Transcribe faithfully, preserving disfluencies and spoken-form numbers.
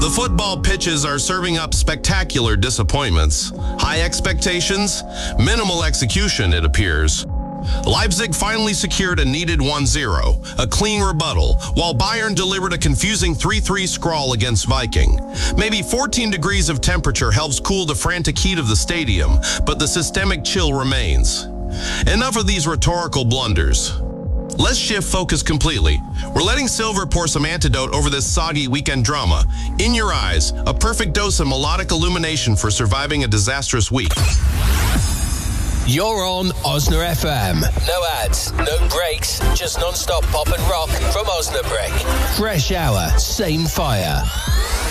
The football pitches are serving up spectacular disappointments. High expectations, minimal execution, it appears. Leipzig finally secured a needed one zero, a clean rebuttal, while Bayern delivered a confusing three three scrawl against Viking. Maybe fourteen degrees of temperature helps cool the frantic heat of the stadium, but the systemic chill remains. Enough of these rhetorical blunders. Let's shift focus completely. We're letting Silver pour some antidote over this soggy weekend drama. In Your Eyes, a perfect dose of melodic illumination for surviving a disastrous week. You're on Osna F M. No ads, no breaks, just non-stop pop and rock from Osnabrück. Fresh hour, same fire.